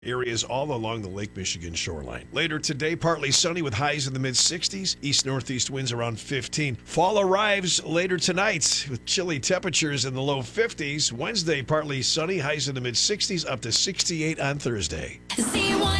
Areas all along the Lake Michigan shoreline. Later today, partly sunny with highs in the mid-60s. East-northeast winds around 15. Fall arrives later tonight with chilly temperatures in the low 50s. Wednesday, partly sunny, highs in the mid-60s, up to 68 on Thursday. Z1